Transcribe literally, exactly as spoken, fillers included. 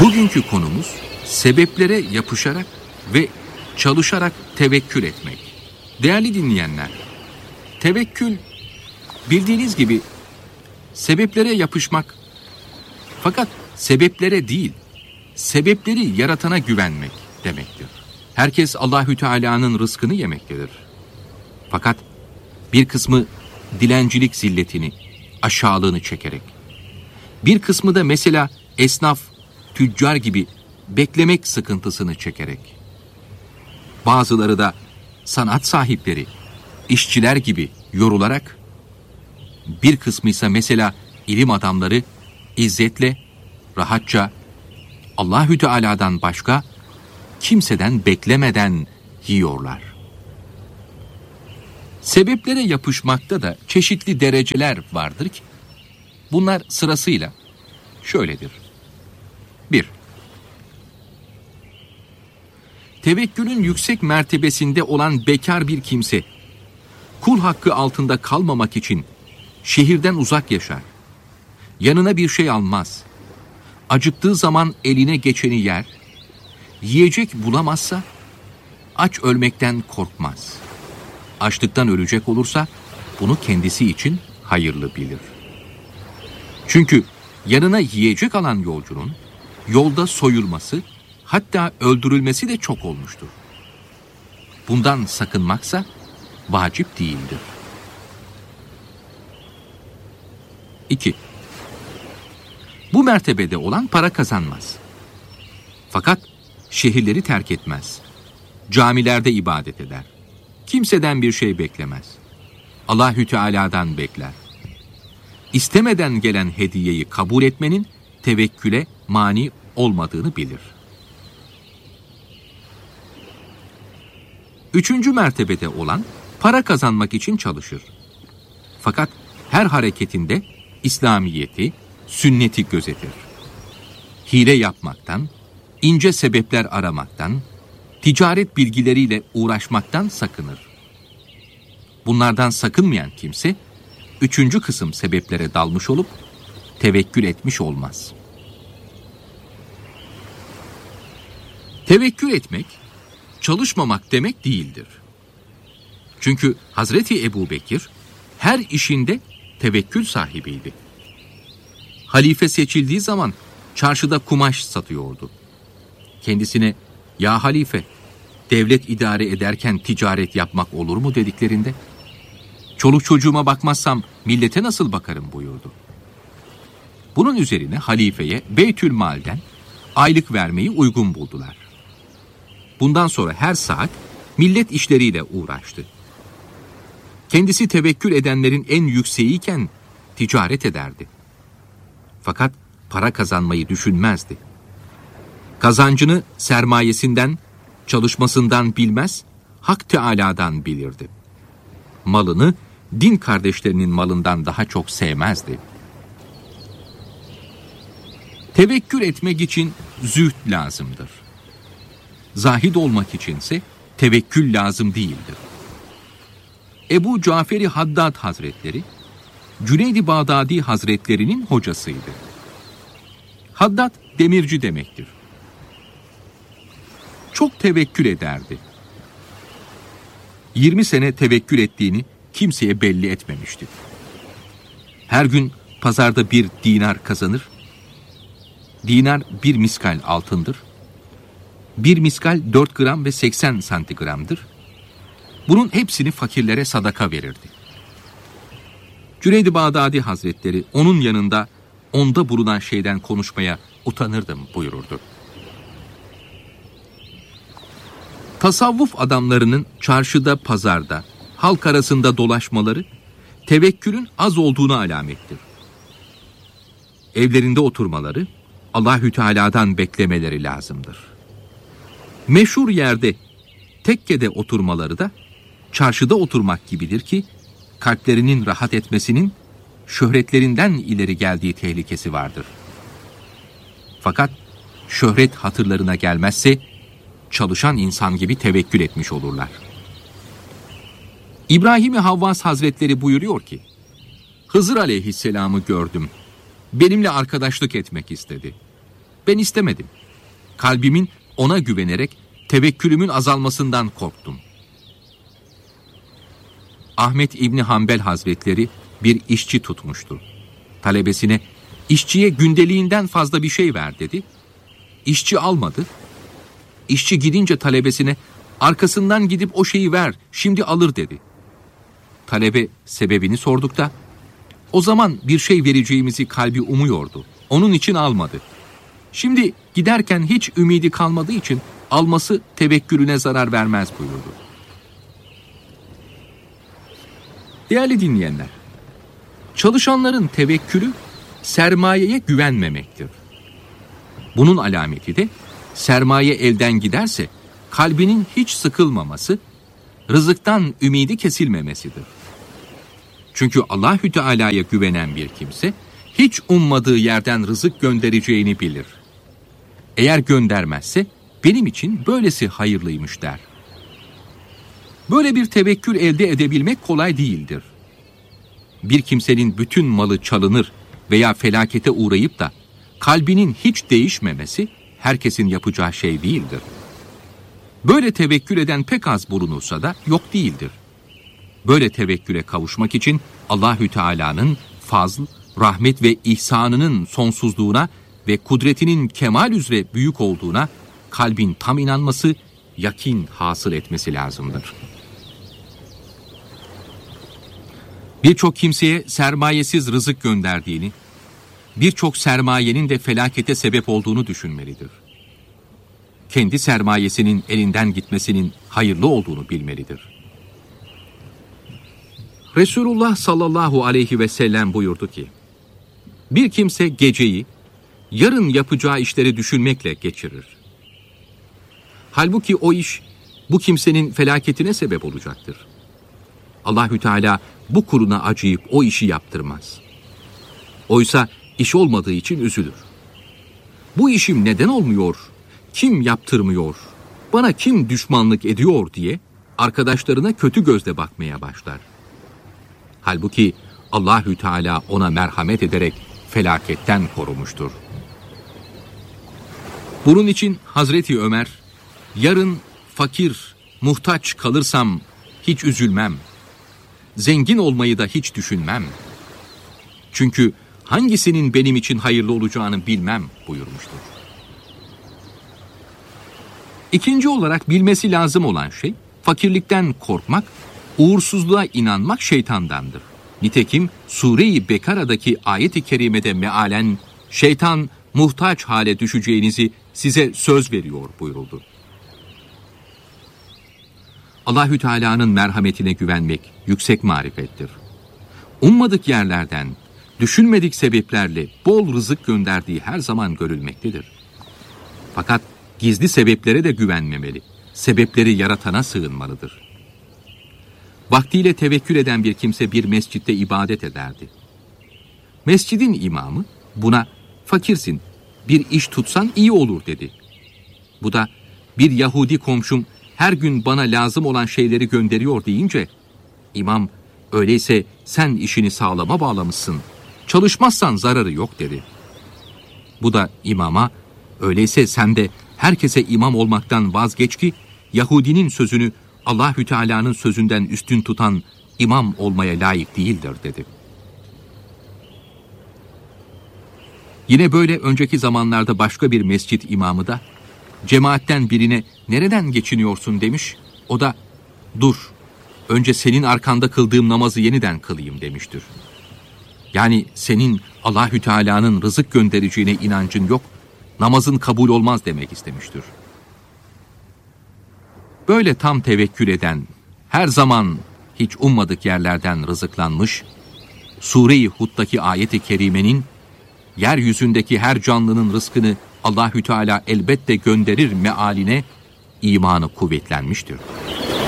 Bugünkü konumuz sebeplere yapışarak ve çalışarak tevekkül etmek. Değerli dinleyenler, tevekkül bildiğiniz gibi sebeplere yapışmak, fakat sebeplere değil, sebepleri yaratana güvenmek demektir. Herkes Allahü Teala'nın rızkını yemektedir. Fakat bir kısmı dilencilik zilletini, aşağılığını çekerek, bir kısmı da mesela esnaf, tüccar gibi beklemek sıkıntısını çekerek, bazıları da sanat sahipleri, işçiler gibi yorularak, bir kısmı ise mesela ilim adamları izzetle, rahatça, Allahü Teala'dan başka kimseden beklemeden yiyorlar. Sebeplere yapışmakta da çeşitli dereceler vardır ki, bunlar sırasıyla şöyledir. bir. Tevekkülün yüksek mertebesinde olan bekar bir kimse, kul hakkı altında kalmamak için şehirden uzak yaşar. Yanına bir şey almaz. Acıktığı zaman eline geçeni yer. Yiyecek bulamazsa aç ölmekten korkmaz. Açlıktan ölecek olursa bunu kendisi için hayırlı bilir. Çünkü yanına yiyecek alan yolcunun yolda soyulması, hatta öldürülmesi de çok olmuştur. Bundan sakınmaksa vacip değildir. iki. Bu mertebede olan para kazanmaz. Fakat şehirleri terk etmez. Camilerde ibadet eder. Kimseden bir şey beklemez. Allahü Teala'dan bekler. İstemeden gelen hediyeyi kabul etmenin tevekküle mani olmadığını bilir. Üçüncü mertebede olan para kazanmak için çalışır. Fakat her hareketinde İslamiyeti, sünneti gözetir. Hile yapmaktan, ince sebepler aramaktan, ticaret bilgileriyle uğraşmaktan sakınır. Bunlardan sakınmayan kimse, üçüncü kısım sebeplere dalmış olup, tevekkül etmiş olmaz. Tevekkül etmek, çalışmamak demek değildir. Çünkü Hazreti Ebubekir, her işinde tevekkül sahibiydi. Halife seçildiği zaman çarşıda kumaş satıyordu. Kendisine, "Ya halife, devlet idare ederken ticaret yapmak olur mu?" dediklerinde, "Çoluk çocuğuma bakmazsam millete nasıl bakarım?" buyurdu. Bunun üzerine halifeye Beytülmal'den aylık vermeyi uygun buldular. Bundan sonra her saat millet işleriyle uğraştı. Kendisi tevekkül edenlerin en yükseğiyken ticaret ederdi. Fakat para kazanmayı düşünmezdi. Kazancını sermayesinden, çalışmasından bilmez, Hak Teâlâ'dan bilirdi. Malını din kardeşlerinin malından daha çok sevmezdi. Tevekkül etmek için zühd lazımdır. Zahid olmak içinse tevekkül lazım değildir. Ebu Cafer-i Haddad Hazretleri, Cüneyd-i Bağdadi Hazretlerinin hocasıydı. Haddad demirci demektir. Çok tevekkül ederdi. yirmi sene tevekkül ettiğini kimseye belli etmemişti. Her gün pazarda bir dinar kazanır. Dinar bir miskal altındır. Bir miskal dört gram ve seksen santigramdır. Bunun hepsini fakirlere sadaka verirdi. Cüneyd-i Bağdadi Hazretleri onun yanında onda bulunan şeyden konuşmaya utanırdım buyururdu. Tasavvuf adamlarının çarşıda, pazarda, halk arasında dolaşmaları tevekkülün az olduğuna alamettir. Evlerinde oturmaları Allahü Teala'dan beklemeleri lazımdır. Meşhur yerde, tekkede oturmaları da çarşıda oturmak gibidir ki kalplerinin rahat etmesinin şöhretlerinden ileri geldiği tehlikesi vardır. Fakat şöhret hatırlarına gelmezse çalışan insan gibi tevekkül etmiş olurlar. İbrahim-i Havvas Hazretleri buyuruyor ki, Hızır Aleyhisselam'ı gördüm. Benimle arkadaşlık etmek istedi. Ben istemedim. Kalbimin ona güvenerek tevekkülümün azalmasından korktum. Ahmet İbni Hanbel Hazretleri bir işçi tutmuştu. Talebesine, işçiye gündeliğinden fazla bir şey ver dedi. İşçi almadı. İşçi gidince talebesine, arkasından gidip o şeyi ver, şimdi alır dedi. Talebe sebebini sordukta, o zaman bir şey vereceğimizi kalbi umuyordu. Onun için almadı. Şimdi giderken hiç ümidi kalmadığı için alması tevekkülüne zarar vermez buyurdu. Değerli dinleyenler, çalışanların tevekkülü sermayeye güvenmemektir. Bunun alameti de sermaye elden giderse kalbinin hiç sıkılmaması, rızıktan ümidi kesilmemesidir. Çünkü Allahü Teala'ya güvenen bir kimse hiç ummadığı yerden rızık göndereceğini bilir. Eğer göndermezse benim için böylesi hayırlıymış der. Böyle bir tevekkül elde edebilmek kolay değildir. Bir kimsenin bütün malı çalınır veya felakete uğrayıp da kalbinin hiç değişmemesi herkesin yapacağı şey değildir. Böyle tevekkül eden pek az bulunursa da yok değildir. Böyle tevekküle kavuşmak için Allahü Teala'nın fazl, rahmet ve ihsanının sonsuzluğuna ve kudretinin kemal üzere büyük olduğuna kalbin tam inanması, yakin hasıl etmesi lazımdır. Birçok kimseye sermayesiz rızık gönderdiğini, birçok sermayenin de felakete sebep olduğunu düşünmelidir. Kendi sermayesinin elinden gitmesinin hayırlı olduğunu bilmelidir. Resulullah sallallahu aleyhi ve sellem buyurdu ki, bir kimse geceyi yarın yapacağı işleri düşünmekle geçirir. Halbuki o iş bu kimsenin felaketine sebep olacaktır. Allahü Teala bu kuluna acıyıp o işi yaptırmaz. Oysa iş olmadığı için üzülür. Bu işim neden olmuyor, kim yaptırmıyor, bana kim düşmanlık ediyor diye arkadaşlarına kötü gözle bakmaya başlar. Halbuki Allahü Teala ona merhamet ederek felaketten korumuştur. Bunun için Hazreti Ömer, yarın fakir, muhtaç kalırsam hiç üzülmem, zengin olmayı da hiç düşünmem. Çünkü hangisinin benim için hayırlı olacağını bilmem buyurmuştur. İkinci olarak bilmesi lazım olan şey, fakirlikten korkmak, uğursuzluğa inanmak şeytandandır. Nitekim Sure-i Bekara'daki ayet-i kerimede mealen, şeytan muhtaç hale düşeceğinizi size söz veriyor buyuruldu. Allahü Teala'nın merhametine güvenmek yüksek marifettir. Ummadık yerlerden, düşünmedik sebeplerle bol rızık gönderdiği her zaman görülmektedir. Fakat gizli sebeplere de güvenmemeli, sebepleri yaratana sığınmalıdır. Vaktiyle tevekkül eden bir kimse bir mescitte ibadet ederdi. Mescidin imamı buna fakirsin, bir iş tutsan iyi olur dedi. Bu da bir Yahudi komşum her gün bana lazım olan şeyleri gönderiyor deyince, imam öyleyse sen işini sağlama bağlamışsın, çalışmazsan zararı yok dedi. Bu da imama, öyleyse sen de herkese imam olmaktan vazgeç ki Yahudinin sözünü Allahü Teala'nın sözünden üstün tutan imam olmaya layık değildir dedi. Yine böyle önceki zamanlarda başka bir mescit imamı da cemaatten birine nereden geçiniyorsun demiş, o da dur önce senin arkanda kıldığım namazı yeniden kılayım demiştir. Yani senin Allahü Teala'nın rızık göndereceğine inancın yok, namazın kabul olmaz demek istemiştir. Böyle tam tevekkül eden, her zaman hiç ummadık yerlerden rızıklanmış, Sure-i Hud'daki ayet-i kerimenin, yeryüzündeki her canlının rızkını Allahü Teala elbette gönderir mealine imanı kuvvetlenmiştir.